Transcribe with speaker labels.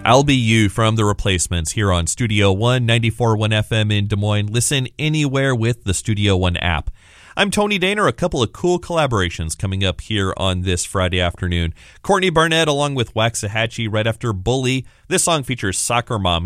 Speaker 1: I'll Be You from The Replacements here on Studio One, 94.1 FM in Des Moines. Listen anywhere with the Studio One app. I'm Tony Daner. A couple of cool collaborations coming up here on this Friday afternoon. Courtney Barnett along with Waxahachie right after Bully. This song features Soccer Mom.